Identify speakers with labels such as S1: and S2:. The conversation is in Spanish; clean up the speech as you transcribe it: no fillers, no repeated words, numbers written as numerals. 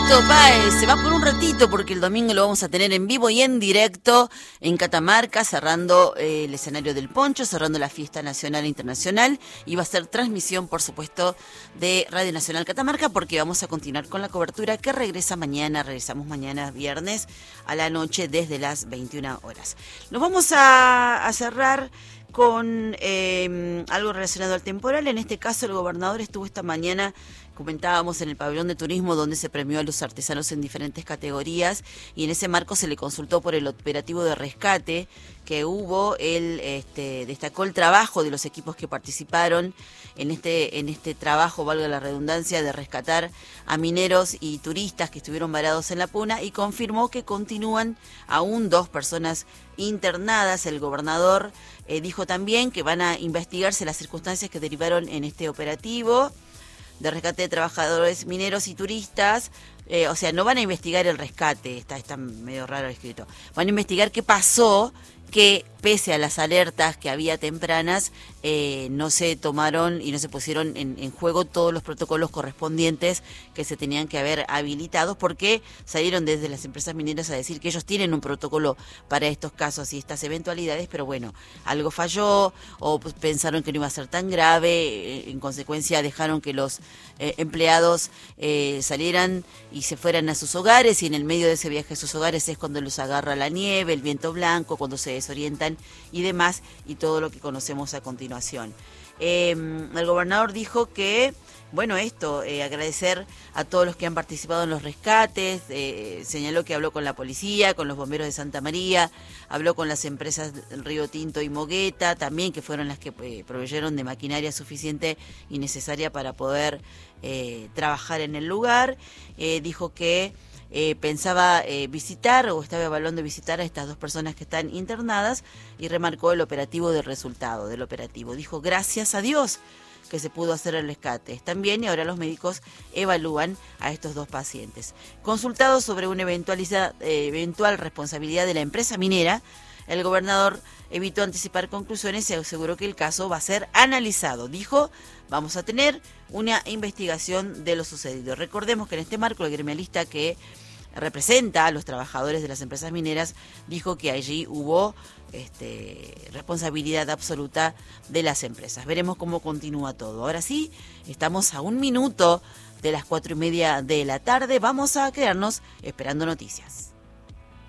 S1: Fito Páez se va por un ratito porque el domingo lo vamos a tener en vivo y en directo en Catamarca, cerrando el escenario del Poncho, cerrando la fiesta nacional e internacional, y va a ser transmisión, por supuesto, de Radio Nacional Catamarca, porque vamos a continuar con la cobertura que regresamos mañana viernes a la noche desde las 21 horas. Nos vamos a cerrar con algo relacionado al temporal. En este caso, el gobernador estuvo esta mañana, comentábamos, en el pabellón de turismo, donde se premió a los artesanos en diferentes categorías, y en ese marco se le consultó por el operativo de rescate que hubo. Él destacó el trabajo de los equipos que participaron en este trabajo, valga la redundancia, de rescatar a mineros y turistas que estuvieron varados en la puna, y confirmó que continúan aún 2 personas internadas. El gobernador dijo también que van a investigarse las circunstancias que derivaron en este operativo de rescate de trabajadores mineros y turistas. O sea, no van a investigar el rescate, está medio raro escrito. Van a investigar qué pasó, que pese a las alertas que había tempranas, no se tomaron y no se pusieron en juego todos los protocolos correspondientes que se tenían que haber habilitados, porque salieron desde las empresas mineras a decir que ellos tienen un protocolo para estos casos y estas eventualidades, pero bueno, algo falló, o pues pensaron que no iba a ser tan grave. En consecuencia dejaron que los empleados salieran y se fueran a sus hogares, y en el medio de ese viaje a sus hogares es cuando los agarra la nieve, el viento blanco, cuando se desorientan y demás, y todo lo que conocemos a continuación. El gobernador dijo que, bueno, agradecer a todos los que han participado en los rescates. Señaló que habló con la policía, con los bomberos de Santa María, habló con las empresas Río Tinto y Mogueta, también, que fueron las que proveyeron de maquinaria suficiente y necesaria para poder trabajar en el lugar. Dijo que pensaba visitar, o estaba evaluando visitar, a estas 2 personas que están internadas, y remarcó el operativo del resultado del operativo. Dijo, gracias a Dios que se pudo hacer el rescate. Están bien, y ahora los médicos evalúan a estos 2 pacientes. Consultado sobre una eventual responsabilidad de la empresa minera, el gobernador evitó anticipar conclusiones y aseguró que el caso va a ser analizado. Dijo, vamos a tener una investigación de lo sucedido. Recordemos que en este marco el gremialista que representa a los trabajadores de las empresas mineras dijo que allí hubo responsabilidad absoluta de las empresas. Veremos cómo continúa todo. Ahora sí, estamos a 1 minuto de las 4:30 de la tarde. Vamos a quedarnos esperando noticias.